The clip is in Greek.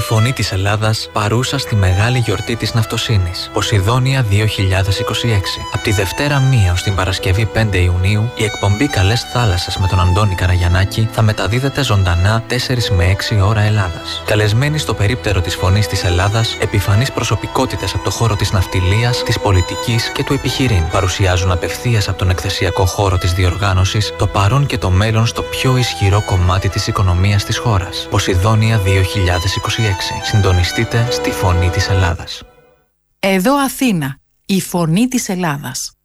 Φωνή της Ελλάδας παρούσα στη μεγάλη γιορτή της Ναυτοσύνης. Ποσειδόνια 2026. Από τη Δευτέρα 1 ως την Παρασκευή 5 Ιουνίου, η εκπομπή Καλές Θάλασσες με τον Αντώνη Καραγιαννάκη θα μεταδίδεται ζωντανά 4 με 6 ώρα Ελλάδας. Καλεσμένοι στο περίπτερο της Φωνής της Ελλάδας, επιφανείς προσωπικότητες από το χώρο της ναυτιλίας, της πολιτικής και του επιχειρήν. Παρουσιάζουν απευθείας από τον εκθεσιακό χώρο της διοργάνωσης το παρόν και το μέλλον στο πιο ισχυρό κομμάτι της οικονομίας της χώρας. Ποσειδόνια 2026. Συντονιστείτε στη Φωνή της Ελλάδας. Εδώ Αθήνα, η Φωνή της Ελλάδας.